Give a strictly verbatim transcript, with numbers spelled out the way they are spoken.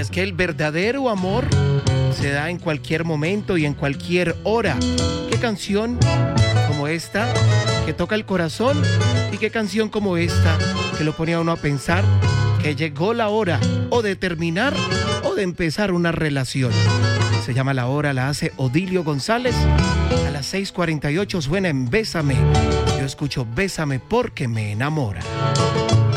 es que el verdadero amor se da en cualquier momento y en cualquier hora. ¿Qué canción como esta que toca el corazón? ¿Y qué canción como esta que lo pone a uno a pensar que llegó la hora o de terminar o de empezar una relación? Se llama La Hora, la hace Odilio González. A las seis cuarenta y ocho suena en Bésame. Yo escucho Bésame porque me enamora.